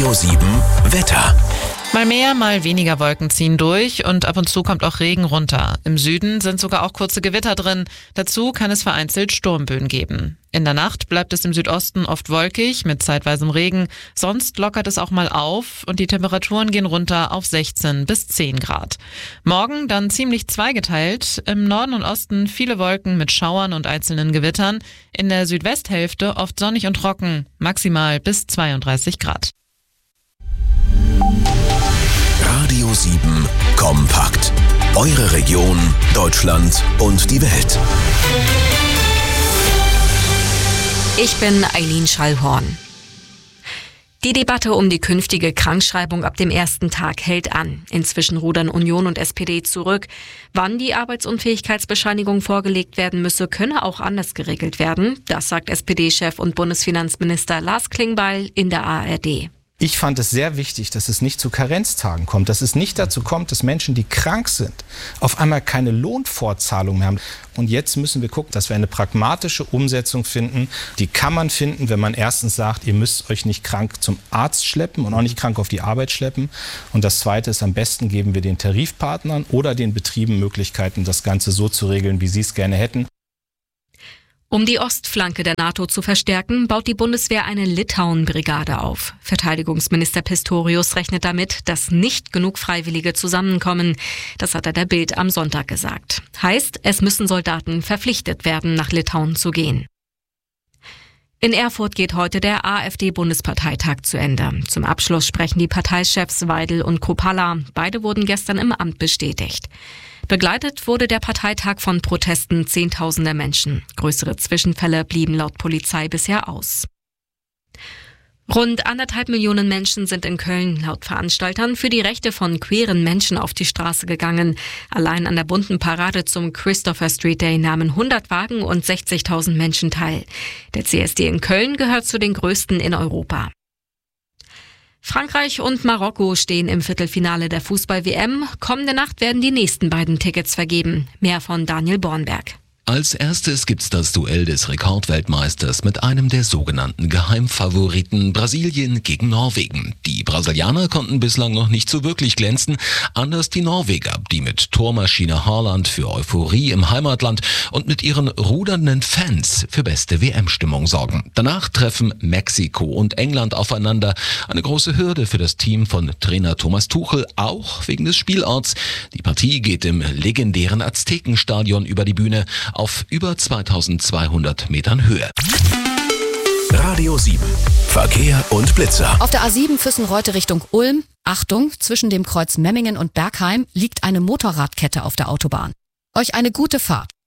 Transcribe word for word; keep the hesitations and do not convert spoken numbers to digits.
Radio sieben Wetter. Mal mehr, mal weniger Wolken ziehen durch und ab und zu kommt auch Regen runter. Im Süden sind sogar auch kurze Gewitter drin. Dazu kann es vereinzelt Sturmböen geben. In der Nacht bleibt es im Südosten oft wolkig mit zeitweisem Regen. Sonst lockert es auch mal auf und die Temperaturen gehen runter auf sechzehn bis zehn Grad. Morgen dann ziemlich zweigeteilt. Im Norden und Osten viele Wolken mit Schauern und einzelnen Gewittern. In der Südwesthälfte oft sonnig und trocken, maximal bis zweiunddreißig Grad. Radio sieben Kompakt. Eure Region, Deutschland und die Welt. Ich bin Eileen Schallhorn. Die Debatte um die künftige Krankschreibung ab dem ersten Tag hält an. Inzwischen rudern Union und S P D zurück. Wann die Arbeitsunfähigkeitsbescheinigung vorgelegt werden müsse, könne auch anders geregelt werden. Das sagt S P D-Chef und Bundesfinanzminister Lars Klingbeil in der A R D. Ich fand es sehr wichtig, dass es nicht zu Karenztagen kommt, dass es nicht dazu kommt, dass Menschen, die krank sind, auf einmal keine Lohnfortzahlung mehr haben. Und jetzt müssen wir gucken, dass wir eine pragmatische Umsetzung finden. Die kann man finden, wenn man erstens sagt, ihr müsst euch nicht krank zum Arzt schleppen und auch nicht krank auf die Arbeit schleppen. Und das Zweite ist, am besten geben wir den Tarifpartnern oder den Betrieben Möglichkeiten, das Ganze so zu regeln, wie sie es gerne hätten. Um die Ostflanke der NATO zu verstärken, baut die Bundeswehr eine Litauen-Brigade auf. Verteidigungsminister Pistorius rechnet damit, dass nicht genug Freiwillige zusammenkommen. Das hat er der Bild am Sonntag gesagt. Heißt, es müssen Soldaten verpflichtet werden, nach Litauen zu gehen. In Erfurt geht heute der AfD-Bundesparteitag zu Ende. Zum Abschluss sprechen die Parteichefs Weidel und Kropalla. Beide wurden gestern im Amt bestätigt. Begleitet wurde der Parteitag von Protesten zehntausender Menschen. Größere Zwischenfälle blieben laut Polizei bisher aus. Rund anderthalb Millionen Menschen sind in Köln laut Veranstaltern für die Rechte von queeren Menschen auf die Straße gegangen. Allein an der bunten Parade zum Christopher Street Day nahmen hundert Wagen und sechzigtausend Menschen teil. Der C S D in Köln gehört zu den größten in Europa. Frankreich und Marokko stehen im Viertelfinale der Fußball-W M. Kommende Nacht werden die nächsten beiden Tickets vergeben. Mehr von Daniel Bornberg. Als erstes gibt's das Duell des Rekordweltmeisters mit einem der sogenannten Geheimfavoriten Brasilien gegen Norwegen. Die Brasilianer konnten bislang noch nicht so wirklich glänzen, anders die Norweger, die mit Tormaschine Haaland für Euphorie im Heimatland und mit ihren rudernden Fans für beste W M-Stimmung sorgen. Danach treffen Mexiko und England aufeinander. Eine große Hürde für das Team von Trainer Thomas Tuchel, auch wegen des Spielorts. Die Partie geht im legendären Aztekenstadion über die Bühne auf über zweitausendzweihundert Metern Höhe. Radio sieben Verkehr und Blitzer. Auf der A sieben Füssen-Reute Richtung Ulm, Achtung, zwischen dem Kreuz Memmingen und Bergheim liegt eine Motorradkette auf der Autobahn. Euch eine gute Fahrt.